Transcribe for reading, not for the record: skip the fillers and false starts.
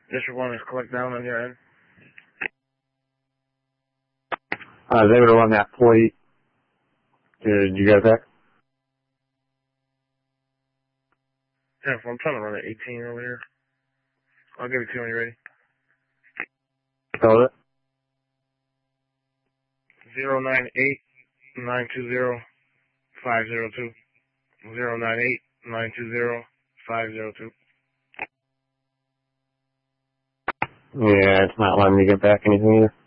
District 1 is collect down on your end. I was able to run that plate. Did you get that? Yeah, I'm trying to run an 18 over here. I'll give it to you when you're ready. Spell it. 098-920-502. 098-920-502. Yeah, it's not letting me get back anything either.